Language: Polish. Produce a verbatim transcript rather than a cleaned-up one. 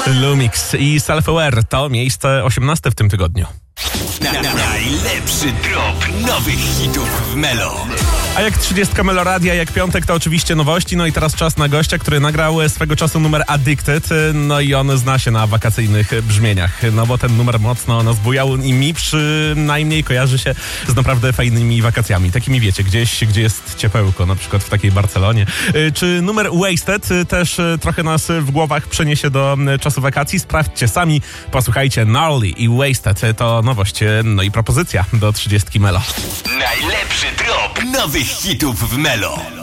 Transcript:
Lumix i Self-Aware to miejsce osiemnaste w tym tygodniu. Na, na, najlepszy drop nowych hitów w Melo. A jak trzydziestka Meloradia, jak piątek, to oczywiście nowości. No i teraz czas na gościa, który nagrał swego czasu numer Addicted. No i on zna się na wakacyjnych brzmieniach. No bo ten numer mocno nas bujał i mi przynajmniej kojarzy się z naprawdę fajnymi wakacjami. Takimi wiecie, gdzieś, gdzie jest ciepełko, na przykład w takiej Barcelonie. Czy numer Wasted też trochę nas w głowach przeniesie do czasu wakacji? Sprawdźcie sami, posłuchajcie. Gnarly i Wasted to nowość, no i propozycja do trzydziestki Melo. Najlepszy drop nowych hitów w Melo.